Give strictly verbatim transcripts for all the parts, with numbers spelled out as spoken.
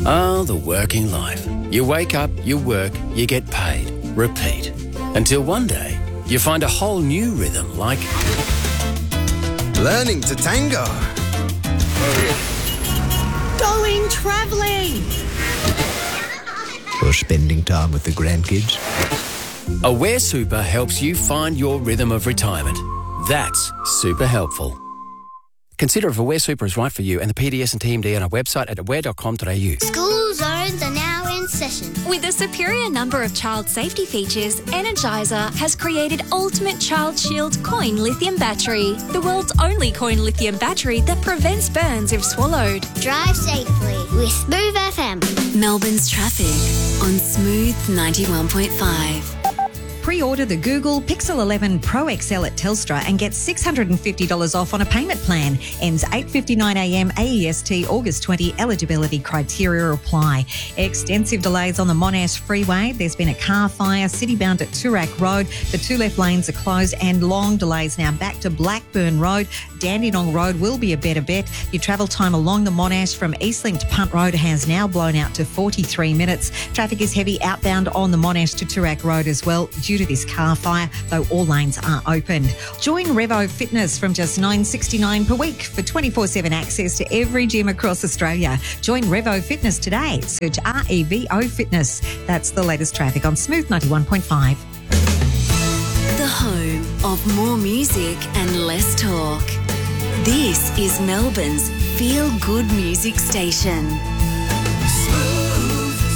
Ah, the working life. You wake up, you work, you get paid. Repeat. Until one day, you find a whole new rhythm like... learning to tango. Going travelling. Or spending time with the grandkids. Aware Super helps you find your rhythm of retirement. That's super helpful. Consider if Aware Super is right for you and the P D S and T M D on our website at aware dot com dot a u. School zones are now in session. With a superior number of child safety features, Energizer has created Ultimate Child Shield Coin Lithium Battery, the world's only coin lithium battery that prevents burns if swallowed. Drive safely with Smooth F M. Melbourne's traffic on Smooth ninety-one point five. Pre-order the Google Pixel eleven Pro X L at Telstra and get six hundred fifty dollars off on a payment plan. Ends eight fifty-nine a m A E S T August twentieth. Eligibility criteria apply. Extensive delays on the Monash Freeway. There's been a car fire city-bound at Toorak Road. The two left lanes are closed and long delays now back to Blackburn Road. Dandenong Road will be a better bet. Your travel time along the Monash from Eastlink to Punt Road has now blown out to forty-three minutes. Traffic is heavy outbound on the Monash to Toorak Road as well due to this car fire, though all lanes are opened. Join Revo Fitness from just nine dollars sixty-nine per week for twenty-four seven access to every gym across Australia. Join Revo Fitness today. Search R E V O Fitness. That's the latest traffic on Smooth ninety-one point five. The home of more music and less talk. This is Melbourne's feel-good music station. Smooth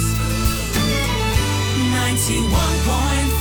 ninety-one point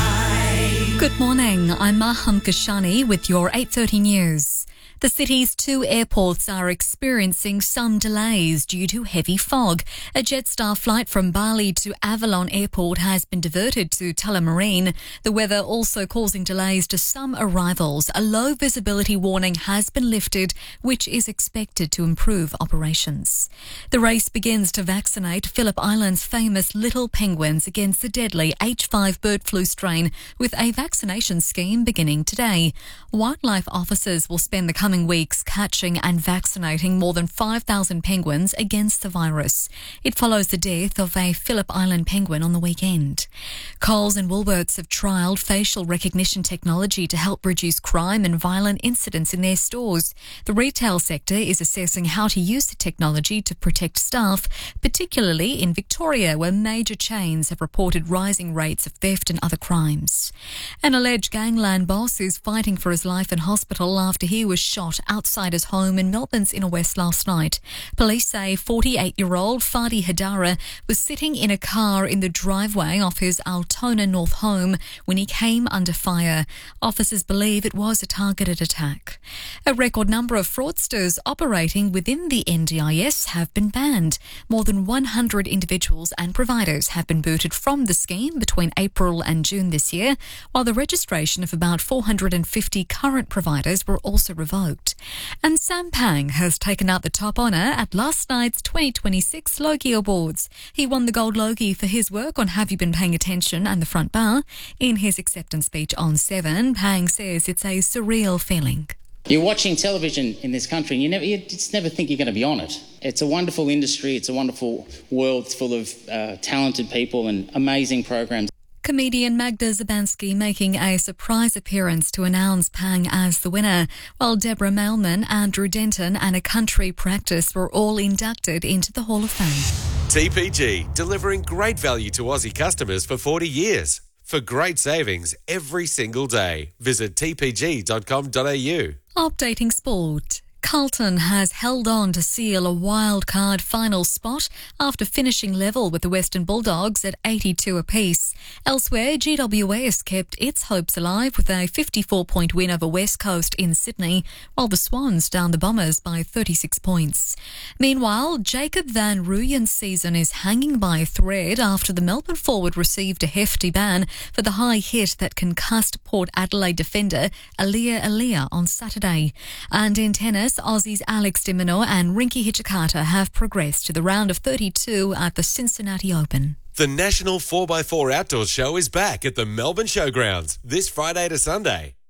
five. Good morning, I'm Maham Kashani with your eight thirty news. The city's two airports are experiencing some delays due to heavy fog. A Jetstar flight from Bali to Avalon Airport has been diverted to Tullamarine. The weather also causing delays to some arrivals. A low visibility warning has been lifted, which is expected to improve operations. The race begins to vaccinate Phillip Island's famous little penguins against the deadly H five bird flu strain, with a vaccination scheme beginning today. Wildlife officers will spend the coming weeks catching and vaccinating more than five thousand penguins against the virus. It follows the death of a Phillip Island penguin on the weekend. Coles and Woolworths have trialled facial recognition technology to help reduce crime and violent incidents in their stores. The retail sector is assessing how to use the technology to protect staff, particularly in Victoria, where major chains have reported rising rates of theft and other crimes. An alleged gangland boss is fighting for his life in hospital after he was shot outside his home in Melbourne's Inner West last night. Police say forty-eight-year-old Fadi Hadara was sitting in a car in the driveway of his Altona North home when he came under fire. Officers believe it was a targeted attack. A record number of fraudsters operating within the N D I S have been banned. More than one hundred individuals and providers have been booted from the scheme between April and June this year, while the registration of about four hundred fifty current providers were also revoked. And Sam Pang has taken out the top honour at last night's twenty twenty-six Logie Awards. He won the Gold Logie for his work on Have You Been Paying Attention and The Front Bar. In his acceptance speech on Seven, Pang says it's a surreal feeling. You're watching television in this country and you never, you just never think you're going to be on it. It's a wonderful industry, it's a wonderful world, it's full of uh, talented people and amazing programs. Comedian Magda Zabansky making a surprise appearance to announce Pang as the winner, while Deborah Mailman, Andrew Denton and A Country Practice were all inducted into the Hall of Fame. T P G, delivering great value to Aussie customers for forty years. For great savings every single day, visit t p g dot com dot a u. Updating sport. Carlton has held on to seal a wild card final spot after finishing level with the Western Bulldogs at eighty-two apiece. Elsewhere, G W S kept its hopes alive with a fifty-four point win over West Coast in Sydney, while the Swans downed the Bombers by thirty-six points. Meanwhile, Jacob van Rooyen's season is hanging by a thread after the Melbourne forward received a hefty ban for the high hit that concussed Port Adelaide defender Alia Alia on Saturday. And in tennis, Aussies Alex de Minaur and Rinky Hijikata have progressed to the round of thirty-two at the Cincinnati Open. The National four by four Outdoors Show is back at the Melbourne Showgrounds this Friday to Sunday.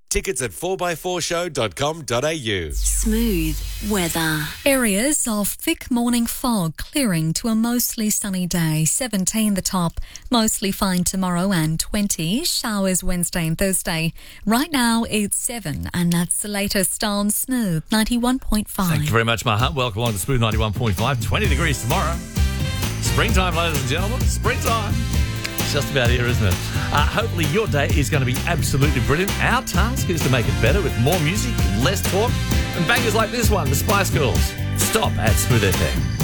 Tickets at four by four show dot com dot a u. Smooth weather. Areas of thick morning fog clearing to a mostly sunny day. seventeen the top, mostly fine tomorrow and twenty. Showers Wednesday and Thursday. Right now it's seven and that's the latest on Smooth ninety-one point five. Thank you very much, Maha. Welcome along to Smooth ninety-one point five. twenty degrees tomorrow. Springtime, ladies and gentlemen. Springtime. It's just about here, isn't it? Uh, hopefully your day is going to be absolutely brilliant. Our task is to make it better with more music, less talk, and bangers like this one, the Spice Girls. Stop at Smooth F M.